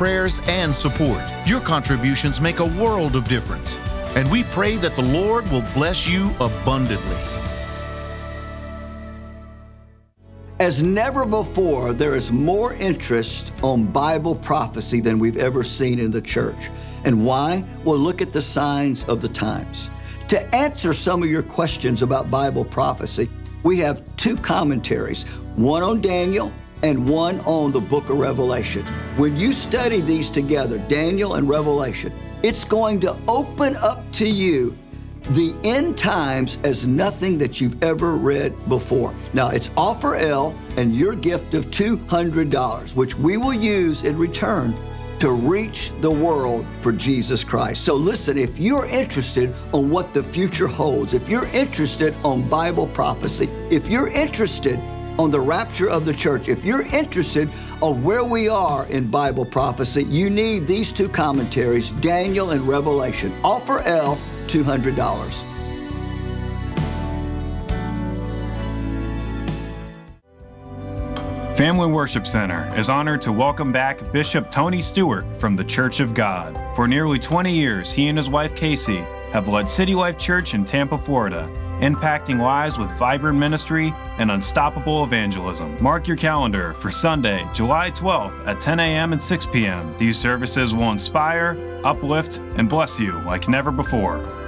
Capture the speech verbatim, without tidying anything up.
prayers and support. Your contributions make a world of difference, and we pray that the Lord will bless you abundantly. As never before, there is more interest on Bible prophecy than we've ever seen in the church. And why? Well, look at the signs of the times. To answer some of your questions about Bible prophecy, we have two commentaries, one on Daniel and one on the book of Revelation. When you study these together, Daniel and Revelation, it's going to open up to you the end times as nothing that you've ever read before. Now, it's Offer L and your gift of two hundred dollars, which we will use in return to reach the world for Jesus Christ. So listen, if you're interested on what the future holds, if you're interested on Bible prophecy, if you're interested on the rapture of the church, if you're interested on where we are in Bible prophecy, you need these two commentaries, Daniel and Revelation. Offer L, two hundred dollars. Family Worship Center is honored to welcome back Bishop Tony Stewart from the Church of God. For nearly twenty years, he and his wife Casey have led City Life Church in Tampa, Florida, impacting lives with vibrant ministry and unstoppable evangelism. Mark your calendar for Sunday, July twelfth at ten a.m. and six p.m. These services will inspire, uplift, and bless you like never before.